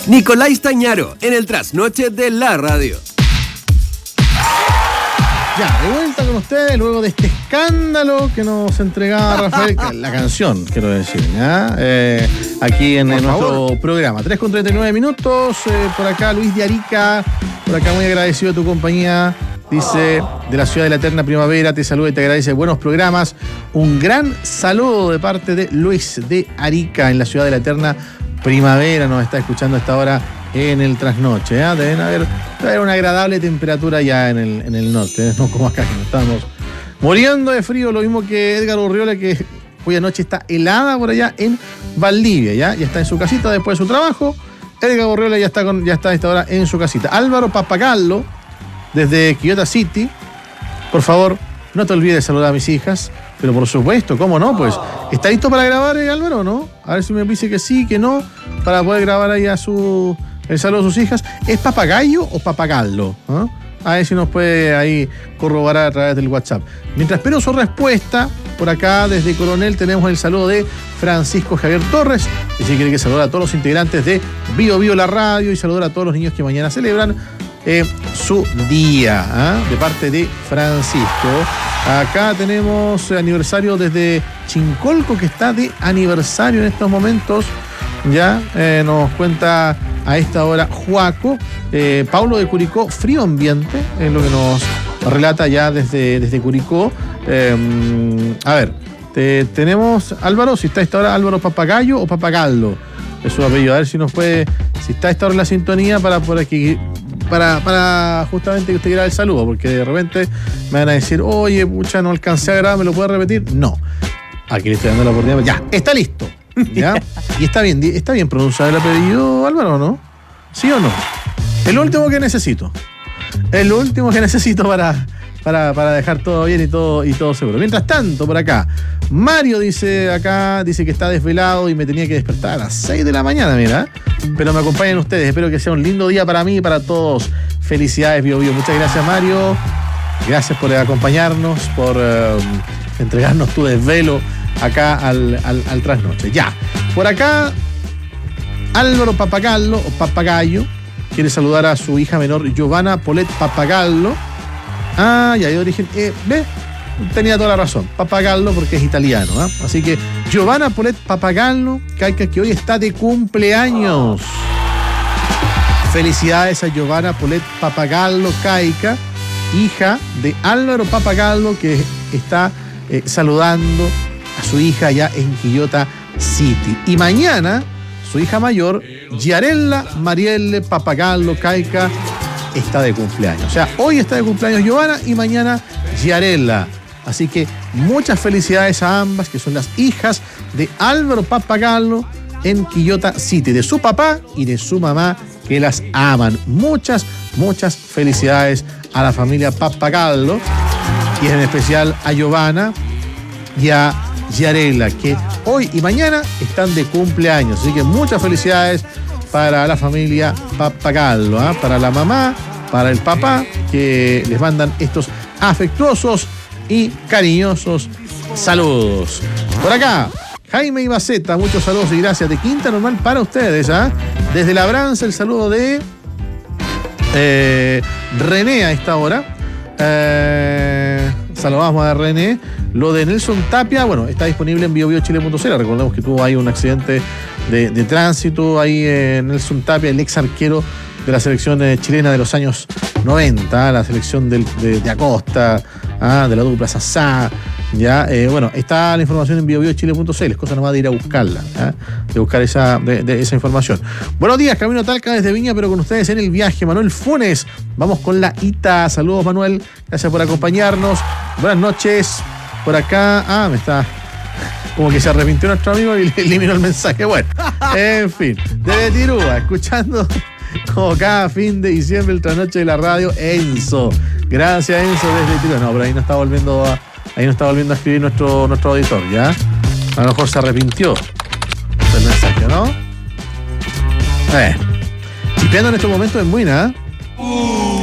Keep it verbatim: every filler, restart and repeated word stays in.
Nicolás Tañaro, en el trasnoche de la radio. Ya, de vuelta con ustedes luego de este escándalo que nos entregaba Rafael, la canción, quiero decir, ¿ya? Eh, aquí en, en nuestro programa. tres con treinta y nueve minutos, eh, por acá Luis de Arica, por acá muy agradecido de tu compañía, dice, de la ciudad de la eterna primavera, te saluda y te agradece buenos programas. Un gran saludo de parte de Luis de Arica, en la ciudad de la eterna primavera, nos está escuchando a esta hora en el trasnoche, ¿eh? Deben haber, debe haber una agradable temperatura ya en el, en el norte, ¿eh? No como acá, que nos estamos muriendo de frío, lo mismo que Edgar Urriola, que hoy anoche está helada por allá en Valdivia, ¿ya? Ya está en su casita después de su trabajo. Edgar Urriola ya está, con, ya está a esta hora en su casita. Álvaro Papagallo, desde Quillota City, por favor, no te olvides de saludar a mis hijas, pero por supuesto, ¿cómo no? Pues, ¿está listo para grabar, eh, Álvaro, no? A ver si me dice que sí, que no, para poder grabar ahí a su... el saludo a sus hijas. ¿Es Papagayo o Papagallo? ¿Eh? A ver si nos puede ahí corroborar a través del WhatsApp. Mientras espero su respuesta, por acá desde Coronel tenemos el saludo de Francisco Javier Torres, que sí quiere que saludar a todos los integrantes de Bio Bio la radio y saludar a todos los niños que mañana celebran eh, su día, ¿eh? De parte de Francisco. Acá tenemos aniversario desde Chincolco, que está de aniversario en estos momentos. Ya eh, nos cuenta a esta hora Juaco. eh, Paulo de Curicó, frío ambiente, es lo que nos relata ya desde, desde Curicó. eh, A ver, te, tenemos Álvaro, si está a esta hora Álvaro Papagallo o Papagallo, es su apellido. A ver si nos puede, si está a esta hora en la sintonía para por aquí, para, para justamente que usted quiera el saludo, porque de repente me van a decir, oye, pucha, no alcancé a grabar, ¿me lo puede repetir? No, aquí le estoy dando la oportunidad. Ya, está listo. ¿Ya? Y está bien, está bien pronunciado el apellido, Álvaro, ¿no? ¿Sí o no? Es lo último que necesito. Es lo último que necesito para, para, para dejar todo bien y todo, y todo seguro. Mientras tanto, por acá, Mario dice acá, dice que está desvelado y me tenía que despertar a las seis de la mañana, mira. Pero me acompañan ustedes. Espero que sea un lindo día para mí y para todos. Felicidades, Bio Bio. Muchas gracias, Mario. Gracias por acompañarnos, por uh, entregarnos tu desvelo acá al, al, al trasnoche. Ya, por acá Álvaro Papagallo o Papagallo quiere saludar a su hija menor Giovanna Polet Papagallo. Ah, ya, de origen, eh, ve, tenía toda la razón, Papagallo, porque es italiano, ¿eh? Así que Giovanna Polet Papagallo, Caica, que hoy está de cumpleaños. Felicidades a Giovanna Polet Papagallo, Caica, hija de Álvaro Papagallo, que está eh, saludando a su hija allá en Quillota City. Y mañana, su hija mayor, Giarella Marielle Papagallo Caica, está de cumpleaños. O sea, hoy está de cumpleaños Giovanna y mañana Giarella. Así que muchas felicidades a ambas, que son las hijas de Álvaro Papagallo en Quillota City, de su papá y de su mamá, que las aman. Muchas, muchas felicidades a la familia Papagallo, y en especial a Giovanna y a Giarella, que hoy y mañana están de cumpleaños. Así que muchas felicidades para la familia Papagallo, ¿eh? Para la mamá, para el papá, que les mandan estos afectuosos y cariñosos saludos. Por acá, Jaime Ibaceta, muchos saludos y gracias de Quinta Normal para ustedes, ¿eh? Desde Labranza, el saludo de eh, René a esta hora. Eh, saludamos a René. Lo de Nelson Tapia, bueno, está disponible en bio bio chile punto cl. Recordemos que tuvo ahí un accidente de, de tránsito. Ahí eh, Nelson Tapia, el ex arquero de la selección eh, chilena de los años noventa, la selección del, de, de Acosta, ah, de la dupla Sassá. Ya, eh, bueno, está la información en bio bio chile punto cl. Es cosa nomás de ir a buscarla, ¿eh? de buscar esa, de, de esa información. Buenos días, camino a Talca desde Viña, pero con ustedes en el viaje. Manuel Funes, vamos con la Ita. Saludos, Manuel. Gracias por acompañarnos. Buenas noches. Por acá, ah, me está... Como que se arrepintió nuestro amigo y le eliminó el mensaje. Bueno, en fin. Desde Tirúa, escuchando como cada fin de diciembre el trasnoche de la radio, Enzo. Gracias, Enzo, desde Tirúa. No, pero ahí no está volviendo a, ahí no está volviendo a escribir nuestro, nuestro auditor, ¿ya? A lo mejor se arrepintió del mensaje, ¿no? Eh. Chipeando en estos momentos en Buena, ¿eh?